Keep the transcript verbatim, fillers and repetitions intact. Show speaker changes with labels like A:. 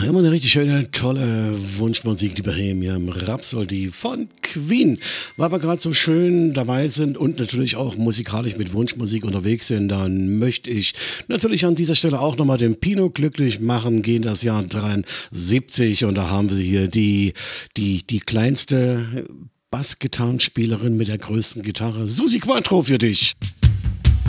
A: immer eine richtig schöne, tolle Wunschmusik, die wir hier im Rhapsody von Queen. Weil wir gerade so schön dabei sind und natürlich auch musikalisch mit Wunschmusik unterwegs sind, dann möchte ich natürlich an dieser Stelle auch nochmal den Pino glücklich machen, gehen das Jahr dreiundsiebzig und da haben wir hier die, die, die kleinste Bassgitarrenspielerin mit der größten Gitarre, Susi Quattro für dich.